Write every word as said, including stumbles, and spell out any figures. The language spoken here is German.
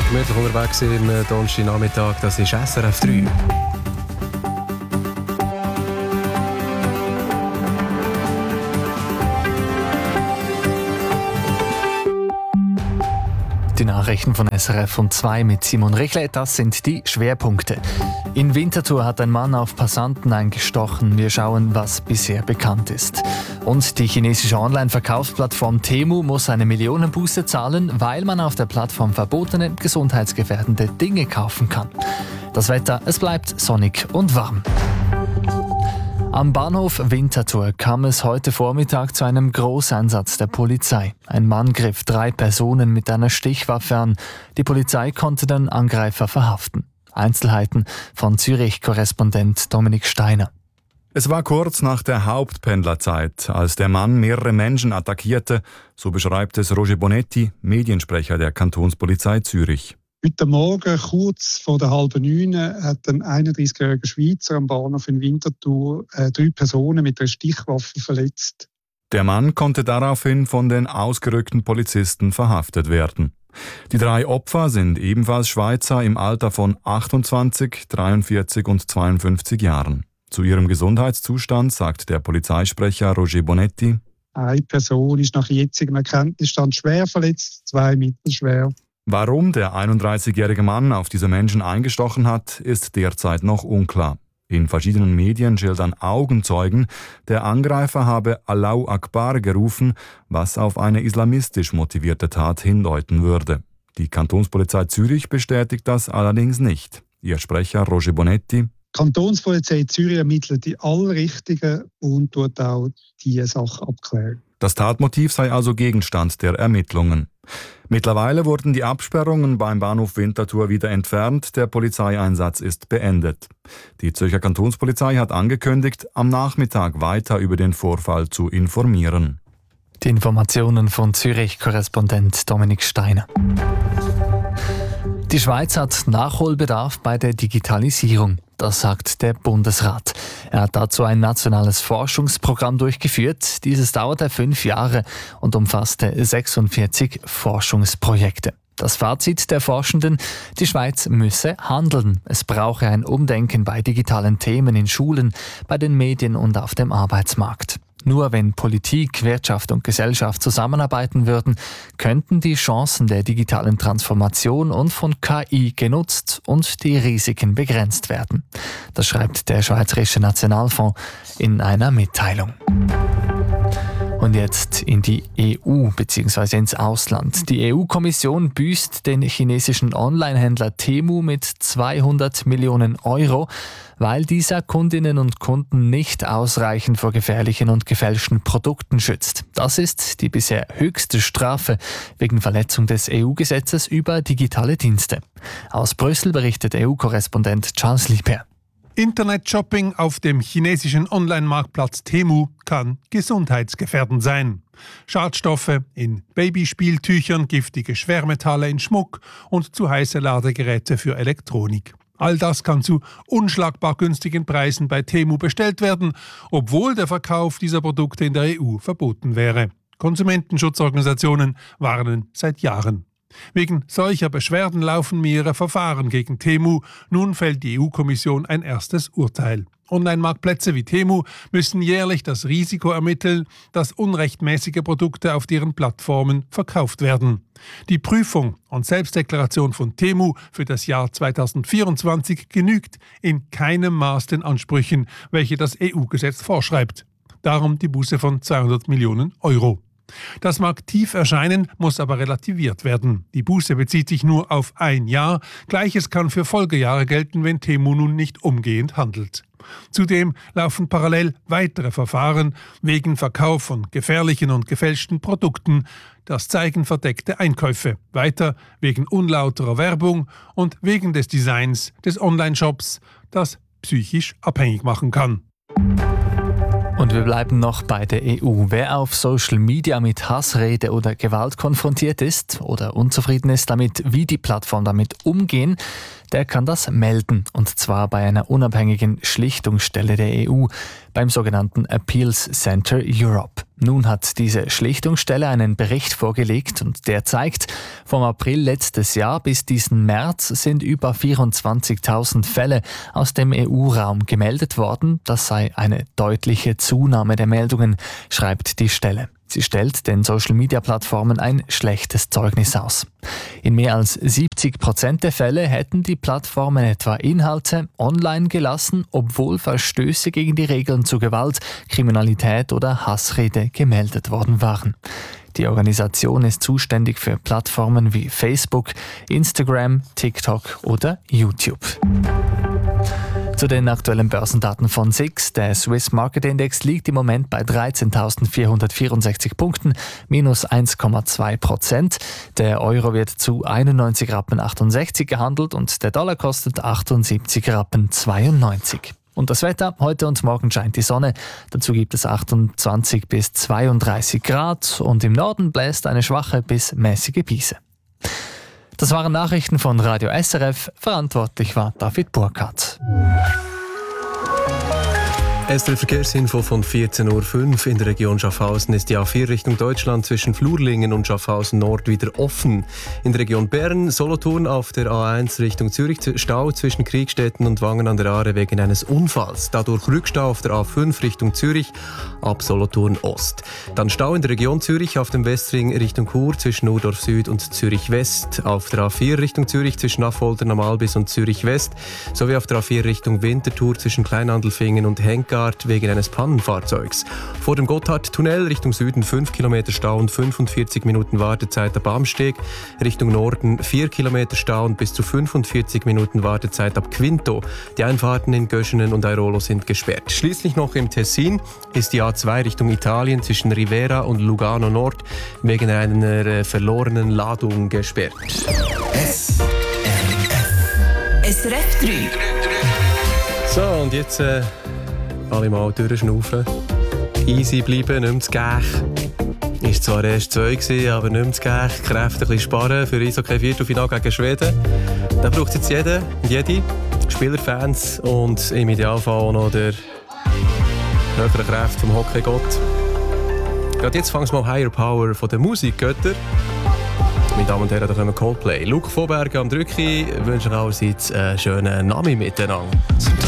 gemütlich unterwegs am Donnerstagnachmittag. Das ist S R F drei. Die Nachrichten von S R F um zwei mit Simon Richle, das sind die Schwerpunkte. In Winterthur hat ein Mann auf Passanten eingestochen. Wir schauen, was bisher bekannt ist. Und die chinesische Online-Verkaufsplattform Temu muss eine Millionenbuße zahlen, weil man auf der Plattform verbotene, gesundheitsgefährdende Dinge kaufen kann. Das Wetter, es bleibt sonnig und warm. Am Bahnhof Winterthur kam es heute Vormittag zu einem Großeinsatz der Polizei. Ein Mann griff drei Personen mit einer Stichwaffe an. Die Polizei konnte den Angreifer verhaften. Einzelheiten von Zürich-Korrespondent Dominik Steiner. Es war kurz nach der Hauptpendlerzeit, als der Mann mehrere Menschen attackierte, so beschreibt es Roger Bonetti, Mediensprecher der Kantonspolizei Zürich. Heute Morgen, kurz vor der halben neun, hat ein einunddreißigjähriger Schweizer am Bahnhof in Winterthur äh, drei Personen mit einer Stichwaffe verletzt. Der Mann konnte daraufhin von den ausgerückten Polizisten verhaftet werden. Die drei Opfer sind ebenfalls Schweizer im Alter von achtundzwanzig, dreiundvierzig und zweiundfünfzig Jahren. Zu ihrem Gesundheitszustand sagt der Polizeisprecher Roger Bonetti: Eine Person ist nach jetzigem Erkenntnisstand schwer verletzt, zwei mittelschwer. Warum der einunddreißigjährige Mann auf diese Menschen eingestochen hat, ist derzeit noch unklar. In verschiedenen Medien schildern Augenzeugen, der Angreifer habe Allahu Akbar gerufen, was auf eine islamistisch motivierte Tat hindeuten würde. Die Kantonspolizei Zürich bestätigt das allerdings nicht. Ihr Sprecher Roger Bonetti: Die Kantonspolizei Zürich ermittelt die Allrichtigen und tut auch diese Sache abklären. Das Tatmotiv sei also Gegenstand der Ermittlungen. Mittlerweile wurden die Absperrungen beim Bahnhof Winterthur wieder entfernt, der Polizeieinsatz ist beendet. Die Zürcher Kantonspolizei hat angekündigt, am Nachmittag weiter über den Vorfall zu informieren. Die Informationen von Zürich-Korrespondent Dominik Steiner. Die Schweiz hat Nachholbedarf bei der Digitalisierung. Das sagt der Bundesrat. Er hat dazu ein nationales Forschungsprogramm durchgeführt. Dieses dauerte fünf Jahre und umfasste sechsundvierzig Forschungsprojekte. Das Fazit der Forschenden: Die Schweiz müsse handeln. Es brauche ein Umdenken bei digitalen Themen in Schulen, bei den Medien und auf dem Arbeitsmarkt. Nur wenn Politik, Wirtschaft und Gesellschaft zusammenarbeiten würden, könnten die Chancen der digitalen Transformation und von K I genutzt und die Risiken begrenzt werden. Das schreibt der Schweizerische Nationalfonds in einer Mitteilung. Und jetzt in die E U bzw. ins Ausland. Die E U-Kommission büßt den chinesischen Onlinehändler Temu mit zweihundert Millionen Euro, weil dieser Kundinnen und Kunden nicht ausreichend vor gefährlichen und gefälschten Produkten schützt. Das ist die bisher höchste Strafe wegen Verletzung des E U-Gesetzes über digitale Dienste. Aus Brüssel berichtet E U-Korrespondent Charles Lieper. Internet-Shopping auf dem chinesischen Online-Marktplatz Temu kann gesundheitsgefährdend sein. Schadstoffe in Babyspieltüchern, giftige Schwermetalle in Schmuck und zu heiße Ladegeräte für Elektronik. All das kann zu unschlagbar günstigen Preisen bei Temu bestellt werden, obwohl der Verkauf dieser Produkte in der E U verboten wäre. Konsumentenschutzorganisationen warnen seit Jahren. Wegen solcher Beschwerden laufen mehrere Verfahren gegen Temu. Nun fällt die E U-Kommission ein erstes Urteil. Online-Marktplätze wie Temu müssen jährlich das Risiko ermitteln, dass unrechtmäßige Produkte auf deren Plattformen verkauft werden. Die Prüfung und Selbstdeklaration von Temu für das Jahr zweitausendvierundzwanzig genügt in keinem Maß den Ansprüchen, welche das E U-Gesetz vorschreibt. Darum die Buße von zweihundert Millionen Euro. Das mag tief erscheinen, muss aber relativiert werden. Die Buße bezieht sich nur auf ein Jahr. Gleiches kann für Folgejahre gelten, wenn Temu nun nicht umgehend handelt. Zudem laufen parallel weitere Verfahren wegen Verkauf von gefährlichen und gefälschten Produkten. Das zeigen verdeckte Einkäufe. Weiter wegen unlauterer Werbung und wegen des Designs des Online-Shops, das psychisch abhängig machen kann. Und wir bleiben noch bei der E U. Wer auf Social Media mit Hassrede oder Gewalt konfrontiert ist oder unzufrieden ist damit, wie die Plattform damit umgehen, der kann das melden, und zwar bei einer unabhängigen Schlichtungsstelle der E U, beim sogenannten Appeals Center Europe. Nun hat diese Schlichtungsstelle einen Bericht vorgelegt und der zeigt, vom April letztes Jahr bis diesen März sind über vierundzwanzigtausend Fälle aus dem E U-Raum gemeldet worden. Das sei eine deutliche Zunahme der Meldungen, schreibt die Stelle. Sie stellt den Social-Media-Plattformen ein schlechtes Zeugnis aus. In mehr als siebzig Prozent der Fälle hätten die Plattformen etwa Inhalte online gelassen, obwohl Verstöße gegen die Regeln zu Gewalt, Kriminalität oder Hassrede gemeldet worden waren. Die Organisation ist zuständig für Plattformen wie Facebook, Instagram, TikTok oder YouTube. Zu den aktuellen Börsendaten von S I X. Der Swiss Market Index liegt im Moment bei dreizehntausendvierhundertvierundsechzig Punkten, minus eins Komma zwei Prozent. Der Euro wird zu einundneunzig Rappen achtundsechzig gehandelt und der Dollar kostet achtundsiebzig Rappen zweiundneunzig. Und das Wetter: Heute und morgen scheint die Sonne. Dazu gibt es achtundzwanzig bis zweiunddreißig Grad und im Norden bläst eine schwache bis mäßige Brise. Das waren Nachrichten von Radio S R F. Verantwortlich war David Burkhardt. Erste Verkehrsinfo von vierzehn Uhr fünf. In der Region Schaffhausen ist die A vier Richtung Deutschland zwischen Flurlingen und Schaffhausen Nord wieder offen. In der Region Bern, Solothurn auf der A eins Richtung Zürich Stau zwischen Kriegstetten und Wangen an der Aare wegen eines Unfalls. Dadurch Rückstau auf der A fünf Richtung Zürich ab Solothurn Ost. Dann Stau in der Region Zürich auf dem Westring Richtung Chur zwischen Urdorf Süd und Zürich West. Auf der A vier Richtung Zürich zwischen Affoltern am Albis und Zürich West. Sowie auf der A vier Richtung Winterthur zwischen Kleinandelfingen und Henk wegen eines Pannenfahrzeugs. Vor dem Gotthardtunnel Richtung Süden fünf Kilometer Stau und fünfundvierzig Minuten Wartezeit ab Amsteg. Richtung Norden vier Kilometer Stau und bis zu fünfundvierzig Minuten Wartezeit ab Quinto. Die Einfahrten in Göschenen und Airolo sind gesperrt. Schließlich noch im Tessin ist die A zwei Richtung Italien zwischen Rivera und Lugano Nord wegen einer äh, verlorenen Ladung gesperrt. S R F S R F drei. So, und jetzt äh, alle mal durchschnaufen. Easy bleiben, nicht mehr zu gäch. Ist zwar erst zwei gewesen, aber nicht mehr zu gäch. Kräfte ein bisschen sparen für Eishockey Viertelfinale gegen Schweden. Da braucht es jetzt jeder und jede. Spielerfans und im Idealfall auch noch der höhere Kräfte vom Hockeygott. Gerade jetzt fangen wir mal Higher Power von der Musikgötter. Meine Damen und Herren, da kommen Coldplay. Luke Vorberger am Drücki wünschen allerseits einen schönen Nami miteinander.